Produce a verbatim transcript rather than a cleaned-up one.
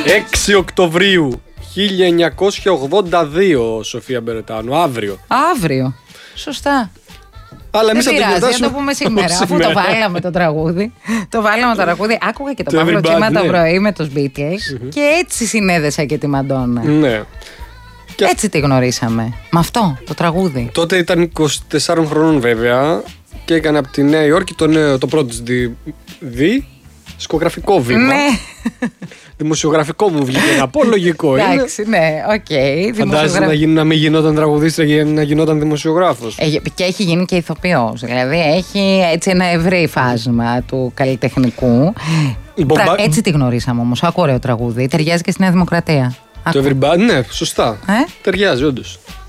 έξι Οκτωβρίου χίλια εννιακόσια ογδόντα δύο, Σοφία Μπερετάνου, αύριο. Αύριο. Σωστά. Αλλά εμείς δεν θα το πειράζει, γιορτάσουμε θα το πούμε σήμερα. Αφού το βάλαμε το τραγούδι. Το βάλαμε το τραγούδι. Άκουγα και το Παύλο Τσίμα το πρωί με τους Beatles mm-hmm. και έτσι συνέδεσα και τη Μαντόνα. Ναι. Και έτσι τη γνωρίσαμε. Με αυτό το τραγούδι. Τότε ήταν είκοσι τεσσάρων χρονών βέβαια και έκανε από τη Νέα Υόρκη το, νέο, το πρώτο δι, δι, δισκογραφικό βήμα. Ναι. Δημοσιογραφικό μου βγήκε να πω, λογικό είναι. Εντάξει, ναι, οκ. Okay. Φαντάζεσαι να, γίνει, να μην γινόταν τραγουδίστρια και να γινόταν δημοσιογράφος. Ε, και έχει γίνει και ηθοποιός. Δηλαδή έχει έτσι ένα ευρύ φάσμα του καλλιτεχνικού. Μπα... Έτσι τη γνωρίσαμε όμως. Άκου ωραίο τραγούδι. Ταιριάζει και στη Νέα Δημοκρατία. Το Everybody, ναι, σωστά. Ε? Ταιριάζει όντως.